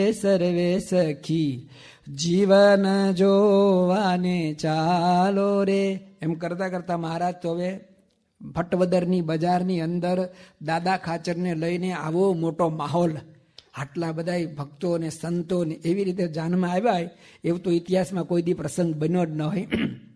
સર્વે સખી જીવન જોવાને ચાલો રે. એમ કરતા કરતા મહારાજ તો હવે ભટ્ટવદરની બજારની અંદર દાદા ખાચરને લઈને આવો મોટો માહોલ, આટલા બધા ભક્તો ને સંતો ને એવી રીતે જાનમાં આવ્યા એવું તો ઇતિહાસમાં કોઈ દી પ્રસંગ બન્યો જ ન હોય.